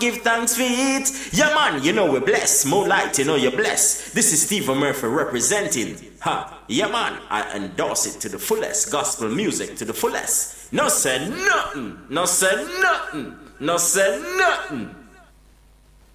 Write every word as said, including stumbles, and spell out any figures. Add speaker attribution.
Speaker 1: give thanks for it. Yeah, man, you know we're blessed. More light, you know you're blessed. This is Stephen Murphy representing. Ha, yeah, man, I endorse it to the fullest. Gospel music to the fullest. No say nothing. No say nothing. No say nothing.